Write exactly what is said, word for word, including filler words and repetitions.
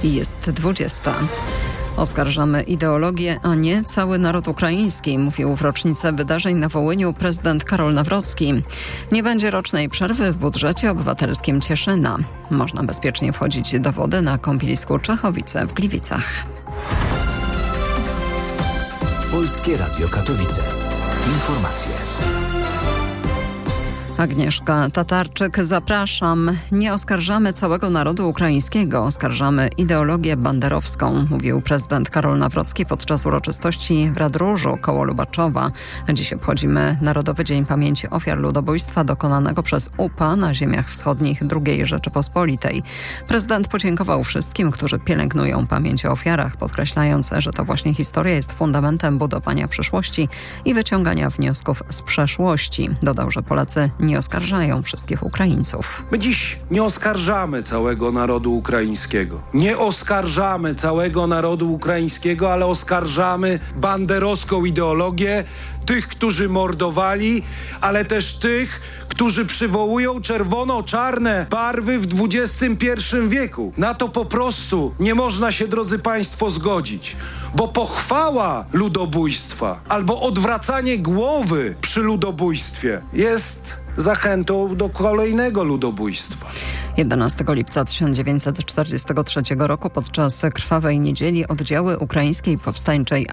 Jest dwudziesta. Oskarżamy ideologię, a nie cały naród ukraiński, mówił w rocznicę wydarzeń na Wołyniu prezydent Karol Nawrocki. Nie będzie rocznej przerwy w budżecie obywatelskim Cieszyna. Można bezpiecznie wchodzić do wody na kąpielisku Czechowice w Gliwicach. Polskie Radio Katowice. Informacje. Agnieszka Tatarczyk, zapraszam. Nie oskarżamy całego narodu ukraińskiego, oskarżamy ideologię banderowską, mówił prezydent Karol Nawrocki podczas uroczystości w Radróżu koło Lubaczowa. Dziś obchodzimy Narodowy Dzień Pamięci Ofiar Ludobójstwa dokonanego przez U P A na ziemiach wschodnich drugiej Rzeczypospolitej. Prezydent podziękował wszystkim, którzy pielęgnują pamięć o ofiarach, podkreślając, że to właśnie historia jest fundamentem budowania przyszłości i wyciągania wniosków z przeszłości. Dodał, że Polacy nie oskarżają wszystkich Ukraińców. My dziś nie oskarżamy całego narodu ukraińskiego. Nie oskarżamy całego narodu ukraińskiego, ale oskarżamy banderowską ideologię tych, którzy mordowali, ale też tych, którzy przywołują czerwono-czarne barwy w dwudziestym pierwszym wieku. Na to po prostu nie można się, drodzy państwo, zgodzić, bo pochwała ludobójstwa albo odwracanie głowy przy ludobójstwie jest zachętą do kolejnego ludobójstwa. jedenastego lipca tysiąc dziewięćset czterdziestego trzeciego roku podczas krwawej niedzieli oddziały ukraińskiej powstańczej